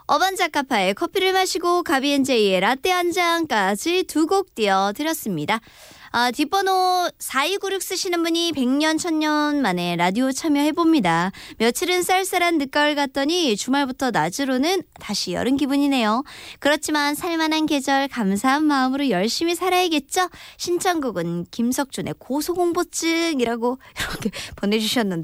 어반자카파의 커피를 마시고 가비앤제이의 라떼 한 잔까지 두 곡 띄워드렸습니다. 뒷번호 4296 쓰시는 분이 100년 1000년 만에 라디오 참여해봅니다. 며칠은 쌀쌀한 늦가을 같더니 주말부터 낮으로는 다시 여름 기분이네요. 그렇지만 살만한 계절 감사한 마음으로 열심히 살아야겠죠. 신청곡은 김석준의 고소공포증이라고 이렇게 보내주셨는데